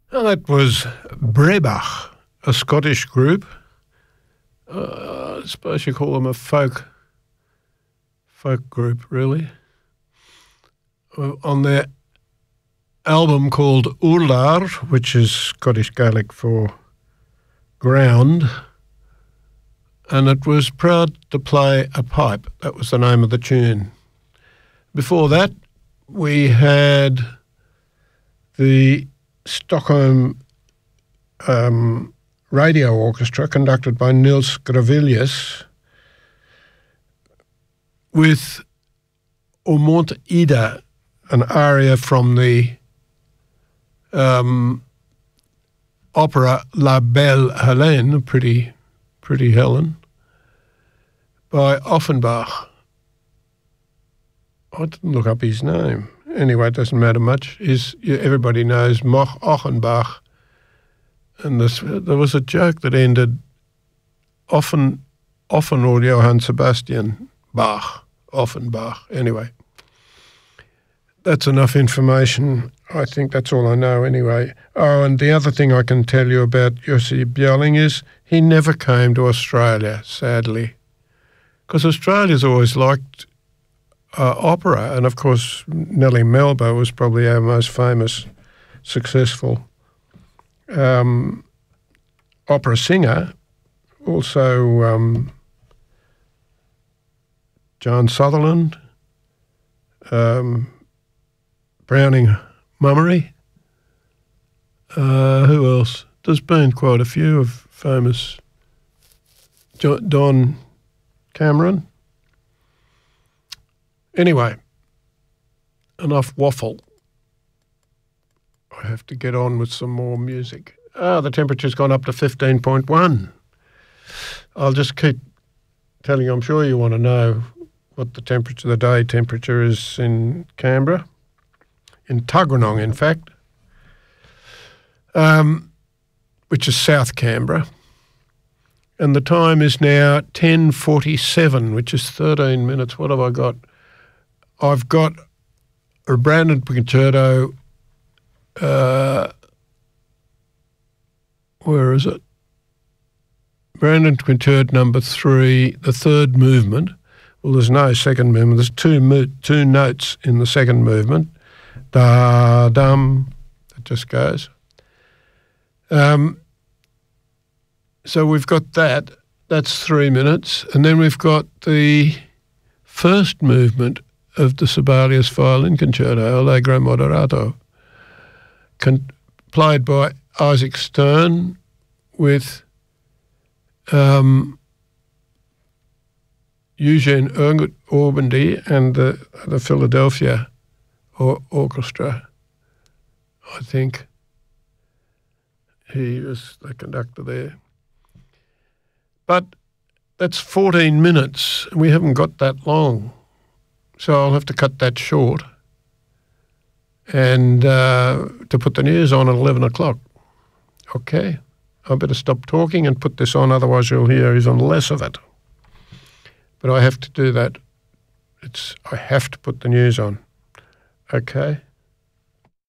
And that was Brebach, a Scottish group. I suppose you call them a folk group, really. On their album called Urlar, which is Scottish Gaelic for ground, and it was proud to play a pipe. That was the name of the tune. Before that, we had the Stockholm Radio Orchestra, conducted by Nils Gravilius, with O Mont Ida, an aria from the opera La Belle Helene, Pretty Helen, by Offenbach. I didn't look up his name. Anyway, it doesn't matter much. Everybody knows Moch Offenbach. And there was a joke that ended often or Johann Sebastian Bach, Offenbach. Anyway, that's enough information. I think that's all I know anyway. Oh, and the other thing I can tell you about Jussi Björling is he never came to Australia, sadly, because Australia's always liked opera, and of course Nellie Melba was probably our most famous, successful opera singer. Also John Sutherland, Browning Mummery. Who else? There's been quite a few of famous. Don Cameron. Anyway, enough waffle. I have to get on with some more music. The temperature's gone up to 15.1. I'll just keep telling you, I'm sure you want to know what the temperature, the day temperature is in Canberra, in Tuggeranong, in fact, which is South Canberra. And the time is now 10:47, which is 13 minutes. What have I got? I've got a Brandon Concerto, where is it? Brandon Concerto number 3, the third movement. Well, there's no second movement. There's two notes in the second movement. Da-dum. It just goes. So we've got that. That's 3 minutes. And then we've got the first movement of the Sibelius Violin Concerto, Allegro Moderato, played by Isaac Stern with Eugene Orbandy and the Philadelphia Orchestra. I think he was the conductor there. But that's 14 minutes, and we haven't got that long. So I'll have to cut that short and to put the news on at 11 o'clock. Okay, I better stop talking and put this on, otherwise you'll hear even less of it. But I have to do that. I have to put the news on. Okay.